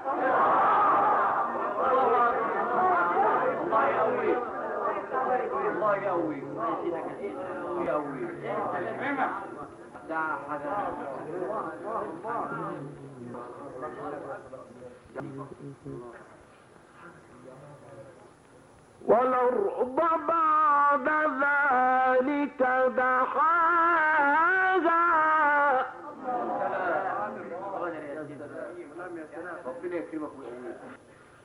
الله يقويك الله يقويك يقويك ده حاجة والأرض بعد ذلك دحاها ربنا يكرمك ويقويك